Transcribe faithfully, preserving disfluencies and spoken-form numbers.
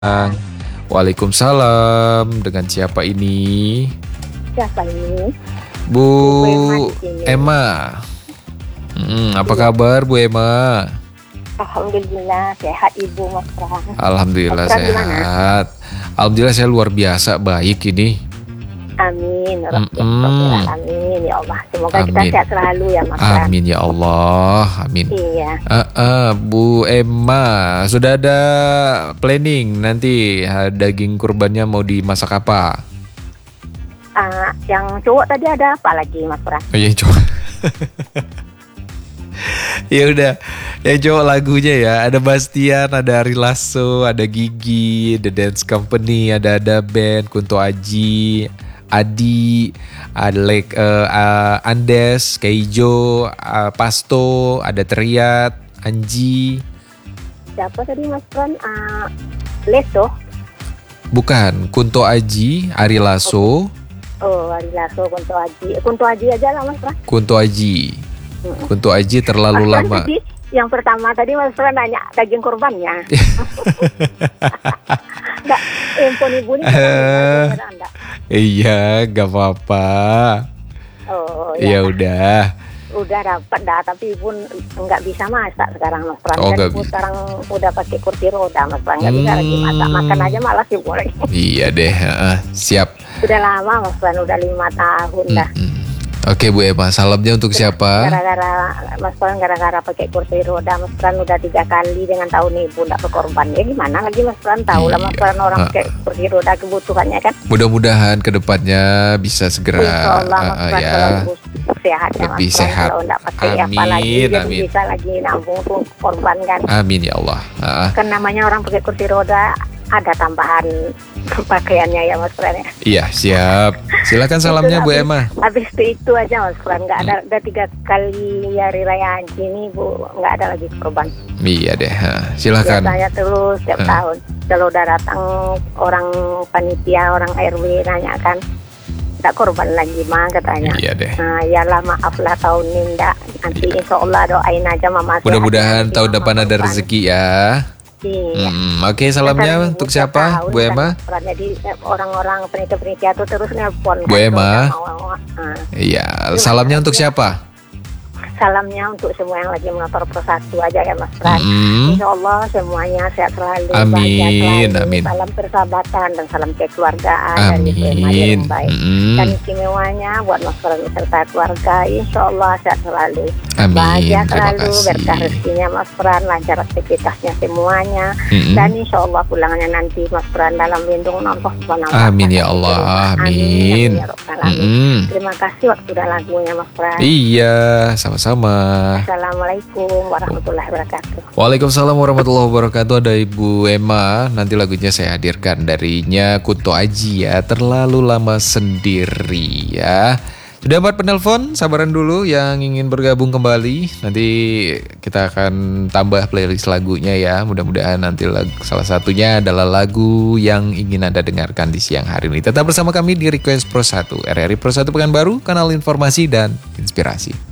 Waalaikumsalam. Dengan siapa ini? Siapa ini? Bu Bu Emma. Hmm, apa kabar Bu Emma? Alhamdulillah sehat Ibu Mas Pram. Alhamdulillah Mas Pram gimana? sehat. Alhamdulillah saya luar biasa baik ini. Amin. Mm-mm. Amin ya Allah. Semoga kita Amin. sehat selalu ya Mas Pram. Amin ya Allah. Amin. Iya. Uh, uh, Bu Emma, sudah ada planning nanti uh, daging kurbannya mau dimasak apa? Ah, yang cowok tadi ada apa lagi Mas Pram? Oh, yang cowok. Ya udah, yang cowok lagunya ya. Ada Bastian, ada Ari Lasso, ada Gigi, The Dance Company, ada ada band Kunto Aji, Adi, ada like, uh, uh, Andes, Keijo, uh, Pasto, ada Triat, Anji. Siapa tadi Mas Pram? Ah, Leso. Bukan, Kunto Aji, Ari Lasso, Oh, Ari Lasso, Kunto Aji. Kunto Aji aja lah Mas Pram. Kunto Aji. Mm-mm. Kunto Aji terlalu Mas Pram lama. tadi yang pertama tadi Mas Pram nanya daging kurbannya. Enggak, handphone Ibu ini Eh. enggak. Iya, gak apa-apa. Oh, Ya ya. udah. Udah dapat dah, tapi Ibu nggak bisa masak sekarang Mas Pram. Oh, Kan nggak Ibu bisa. sekarang udah pakai kursi roda Mas Pram, nggak bisa lagi masak. Hmm. Makan aja malas Ibu lagi. Iya deh, heeh, siap. Udah lama Mas Pram, udah lima tahun dah. Mm-mm. Oke Bu Emma, salamnya untuk siapa? Gara-gara Mas Pram gara-gara pakai kursi roda Mas Pram udah tiga kali dengan tahun Ibu nggak berkorban. Ya gimana lagi Mas Pram, tahu lah Mas Iya. Pram orang Ah. pakai kursi roda kebutuhannya kan. Mudah-mudahan kedepannya bisa segera Insya Allah Mas uh, uh, Pram ya. kalau Ibu sehat ya Mas Lebih Pram. sehat. Kalau nggak pakai apa Amin, lagi, jadi amin. bisa lagi nabung tuh korban kan. Amin ya Allah. Uh, Kan namanya orang pakai kursi roda ada tambahan pakaiannya ya Mas Pram ya. iya, siap. Silakan salamnya Bu Itu Emma. Habis itu, itu aja Mas Pram, nggak ada, udah tiga kali hari raya haji ini Bu nggak ada lagi korban. Iya deh, uh, silakan. Biasanya terus setiap Hmm. tahun kalau udah datang orang panitia, orang R W nanya kan nggak korban lagi mah katanya. Iya deh. Nah, ya lah maaf lah tahun ini ndak. Nanti Iya. insya Allah doain aja Mama. sehat. Mudah-mudahan Nanti tahun Mama depan ada korban. rezeki ya. Iya. Hmm, Oke, salamnya Kan untuk Ibu siapa, tahu Bu kan, Emma? Mas. Jadi eh, orang-orang penitia-penitia tuh terus nelpon. Bu kan, Emma. kalau mau, ah. Iya, salamnya untuk siapa? Salamnya untuk semua yang lagi mengatur persatu aja ya Mas Pram. Hmm. Insya Allah semuanya sehat selalu, Amin, bahagia selalu. amin. Salam persahabatan dan salam kekeluargaan dari Bu Emma yang Amin. baik. Mm-mm. Dan istimewanya buat Mas Pram serta keluarga, Insya Allah sehat selalu. Amin. Bahagia Terima selalu, kasih. berkah rezekinya Mas Pram, lancar aktivitasnya semuanya. Mm-mm. Dan Insya Allah pulangannya nanti Mas Pram dalam lindungan Allah Subhanahu wa Amin Ta'ala. ya Allah, Amin. amin. Amin ya Rabbal alamin. Mm-mm. Terima kasih waktu dan lagunya Mas Pram. Iya, sama-sama. Assalamualaikum warahmatullahi wabarakatuh. Waalaikumsalam warahmatullahi wabarakatuh. Ada Ibu Emma. Nanti lagunya saya hadirkan darinya Kunto Aji ya. Terlalu lama sendiri ya. Sudah empat penelpon, sabaran dulu yang ingin bergabung kembali. Nanti kita akan tambah playlist lagunya ya. Mudah-mudahan nanti lagu, salah satunya adalah lagu yang ingin Anda dengarkan di siang hari ini. Tetap bersama kami di Request Pro satu, R R I Pro satu Pekanbaru, kanal informasi dan inspirasi.